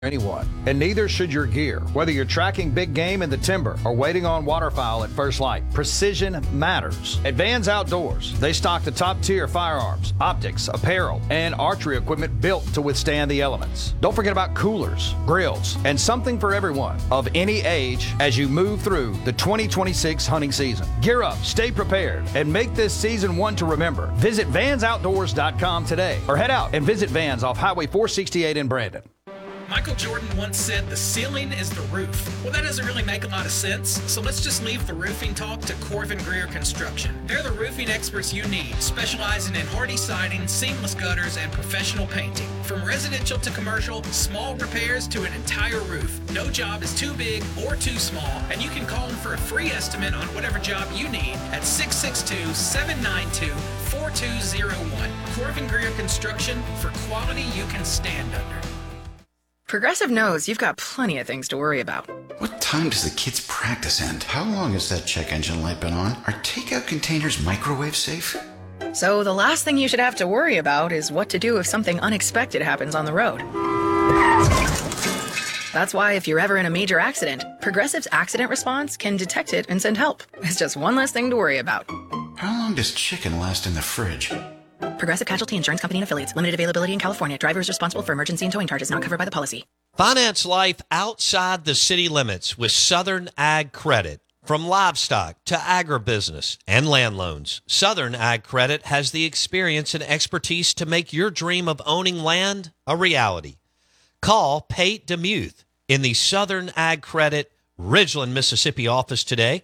anyone, and neither should your gear. Whether you're tracking big game in the timber or waiting on waterfowl at first light, precision matters. At Vans Outdoors, they stock the top-tier firearms, optics, apparel, and archery equipment built to withstand the elements. Don't forget about coolers, grills, and something for everyone of any age as you move through the 2026 hunting season. Gear up, stay prepared, and make this season one to remember. Visit vansoutdoors.com today or head out and visit Vans off Highway 468 in Brandon. Michael Jordan once said the ceiling is the roof. Well, that doesn't really make a lot of sense, so let's just leave the roofing talk to Corvin Greer Construction. They're the roofing experts you need, specializing in hardy siding, seamless gutters, and professional painting. From residential to commercial, small repairs to an entire roof, no job is too big or too small, and you can call them for a free estimate on whatever job you need at 662-792-4201. Corvin Greer Construction, for quality you can stand under. Progressive knows you've got plenty of things to worry about. What time does the kids' practice end? How long has that check engine light been on? Are takeout containers microwave safe? So the last thing you should have to worry about is what to do if something unexpected happens on the road. That's why if you're ever in a major accident, Progressive's accident response can detect it and send help. It's just one less thing to worry about. How long does chicken last in the fridge? Progressive Casualty Insurance Company and Affiliates. Limited availability in California. Driver is responsible for emergency and towing charges not covered by the policy. Finance life outside the city limits with Southern Ag Credit. From livestock to agribusiness and land loans, Southern Ag Credit has the experience and expertise to make your dream of owning land a reality. Call Pate DeMuth in the Southern Ag Credit Ridgeland, Mississippi office today,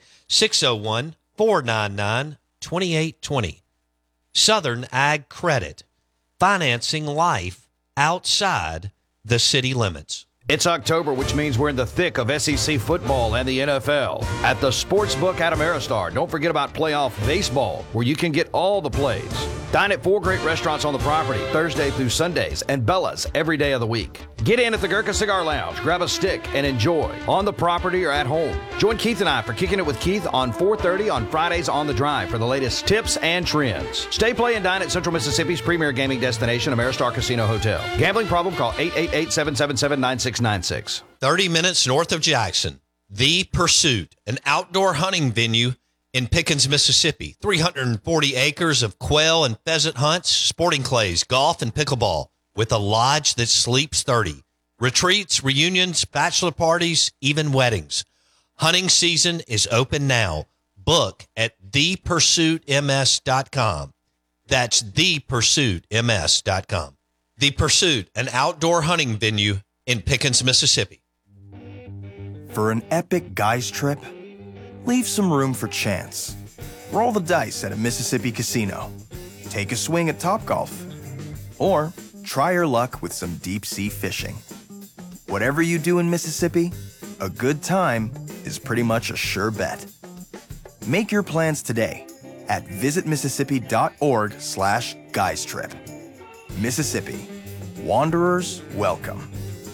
601-499-2820. Southern Ag Credit, financing life outside the city limits. It's October, which means we're in the thick of SEC football and the NFL. At the Sportsbook at Ameristar, don't forget about playoff baseball, where you can get all the plays. Dine at 4 great restaurants on the property, Thursday through Sundays, and Bella's every day of the week. Get in at the Gurkha Cigar Lounge, grab a stick, and enjoy on the property or at home. Join Keith and I for Kicking It with Keith on 4:30 on Fridays on the Drive for the latest tips and trends. Stay, play, and dine at Central Mississippi's premier gaming destination, Ameristar Casino Hotel. Gambling problem? Call 888-777-9696. 30 minutes north of Jackson, The Pursuit, an outdoor hunting venue in Pickens, Mississippi. 340 acres of quail and pheasant hunts, sporting clays, golf, and pickleball, with a lodge that sleeps 30. Retreats, reunions, bachelor parties, even weddings. Hunting season is open now. Book at thepursuitms.com. That's thepursuitms.com. The Pursuit, an outdoor hunting venue in Pickens, Mississippi. For an epic guys trip, leave some room for chance. Roll the dice at a Mississippi casino. Take a swing at Topgolf. Or try your luck with some deep-sea fishing. Whatever you do in Mississippi, a good time is pretty much a sure bet. Make your plans today at visitmississippi.org/guystrip. Mississippi. Wanderers welcome.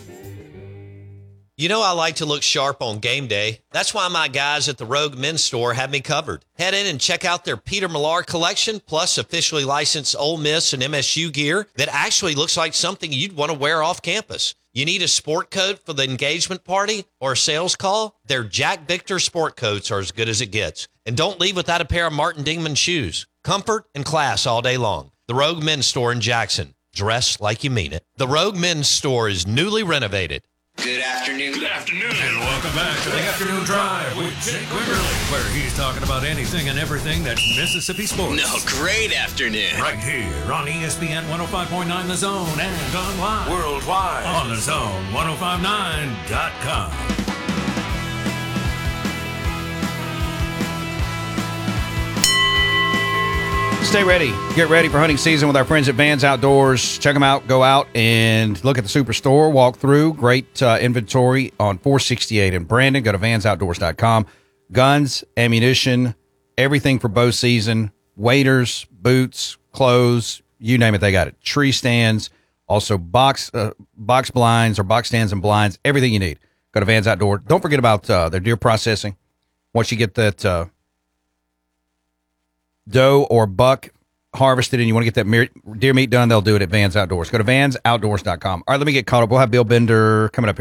You know I like to look sharp on game day. That's why my guys at the Rogue Men's Store have me covered. Head in and check out their Peter Millar collection, plus officially licensed Ole Miss and MSU gear that actually looks like something you'd want to wear off campus. You need a sport coat for the engagement party or a sales call? Their Jack Victor sport coats are as good as it gets. And don't leave without a pair of Martin Dingman shoes. Comfort and class all day long. The Rogue Men's Store in Jackson. Dress like you mean it. The Rogue Men's Store is newly renovated. Good afternoon. Good afternoon. And welcome back to the Afternoon Drive with Jake Wimberly, where he's talking about anything and everything that's Mississippi sports. No, great afternoon. Right here on ESPN 105.9 The Zone and online worldwide on the Zone1059.com. Stay ready. Get ready for hunting season with our friends at Vans Outdoors. Check them out. Go out and look at the Superstore. Walk through. Great inventory on 468 in Brandon. Go to vansoutdoors.com. Guns, ammunition, everything for bow season. Waders, boots, clothes, you name it, they got it. Tree stands, also box blinds or box stands and blinds, everything you need. Go to Vans Outdoor. Don't forget about their deer processing. Once you get that doe or buck harvested and you want to get that deer meat done, they'll do it at Vans Outdoors. Go to vansoutdoors.com. All right, let me get caught up. We'll have Bill Bender coming up here.